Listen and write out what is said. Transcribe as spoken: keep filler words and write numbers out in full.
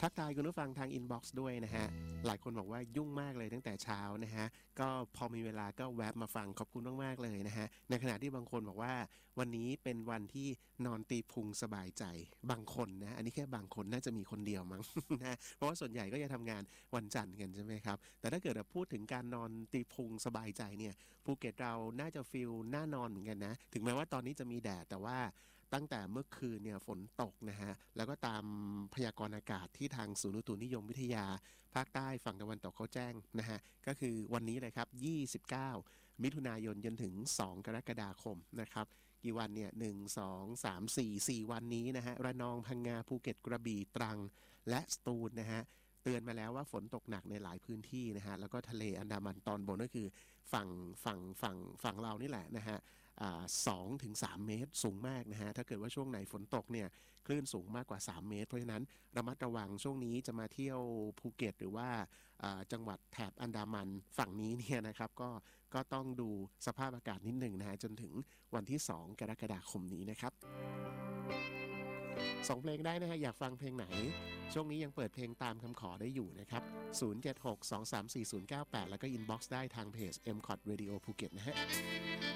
ทักทายคุณผู้ฟังทางอินบ็อกซ์ด้วยนะฮะหลายคนบอกว่ายุ่งมากเลยตั้งแต่เช้านะฮะก็พอมีเวลาก็แวบมาฟังขอบคุณมากๆเลยนะฮะในขณะที่บางคนบอกว่าวันนี้เป็นวันที่นอนตีพุงสบายใจบางคนนะอันนี้แค่บางคนน่าจะมีคนเดียวมั้ง นะเพราะว่าส่วนใหญ่ก็จะทำงานวันจันทร์กันใช่ไหมครับแต่ถ้าเกิดพูดถึงการนอนตีพุงสบายใจเนี่ยภูเก็ตเราน่าจะฟีลน่านอนเหมือนกันนะถึงแม้ว่าตอนนี้จะมีแดดแต่ว่าตั้งแต่เมื่อคืนเนี่ยฝนตกนะฮะแล้วก็ตามพยากรณ์อากาศที่ทางศูนย์อุตุนิยมวิทยาภาคใต้ฝั่งตะวันตกเขาแจ้งนะฮะก็คือวันนี้เลยครับยี่สิบเก้ามิถุนายนจนถึงสองกรกฎาคมนะครับกี่วันเนี่ยหนึ่ง สอง สาม สี่ สี่วันนี้นะฮะระนองพังงาภูเก็ตกระบี่ตรังและสตูลนะฮะเตือนมาแล้วว่าฝนตกหนักในหลายพื้นที่นะฮะแล้วก็ทะเลอันดามันตอนบนก็คือฝั่งฝั่งฝั่งฝั่งเรานี่แหละนะฮะสองถึงสามเมตรสูงมากนะฮะถ้าเกิดว่าช่วงไหนฝนตกเนี่ยคลื่นสูงมากกว่าสามเมตรเพราะฉะนั้นระมัดระวังช่วงนี้จะมาเที่ยวภูเก็ตหรือว่าจังหวัดแถบอันดามันฝั่งนี้เนี่ยนะครับก็ก็ต้องดูสภาพอากาศนิดหนึ่งนะฮะจนถึงวันที่สองกรกฎาคมนี้นะครับส่งเพลงได้นะฮะอยากฟังเพลงไหนช่วงนี้ยังเปิดเพลงตามคำขอได้อยู่นะครับศูนย์ เจ็ด หก สอง สาม สี่ ศูนย์ เก้า แปดแล้วก็อินบ็อกซ์ได้ทางเพจ เอ็ม ซี โอ ที Radio ภูเก็ตนะฮะ